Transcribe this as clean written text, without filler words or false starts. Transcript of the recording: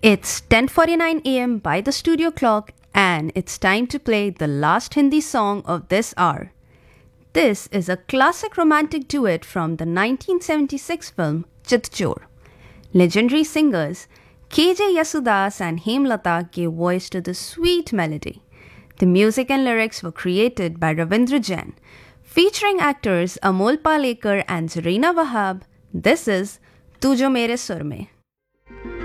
It's 10:49 a.m. by the studio clock and it's time to play the last Hindi song of this hour. This is a classic romantic duet from the 1976 film Chitchor. Legendary singers KJ Yasudas and Hemlata gave voice to the sweet melody. The music and lyrics were created by Ravindra Jain. Featuring actors Amol Palekar and Zarina Wahab, this is Tu Jo Mere Sur Mein.